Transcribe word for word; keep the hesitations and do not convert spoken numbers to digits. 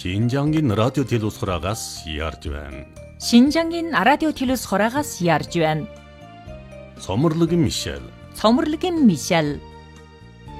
Шинжангийн радио телевизхораагаас ярьж байна. Шинжангийн радио телевизхораагаас ярьж байна. Цоморлог Мишель. Цоморлог Мишель.